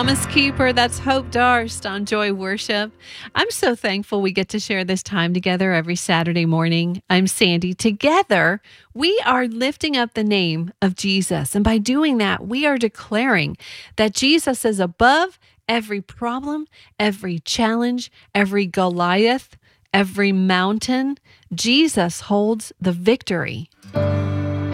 Promise Keeper, that's Hope Darst on Joy Worship. I'm so thankful we get to share this time together every Saturday morning. I'm Sandy. Together, we are lifting up the name of Jesus. And by doing that, we are declaring that Jesus is above every problem, every challenge, every Goliath, every mountain. Jesus holds the victory.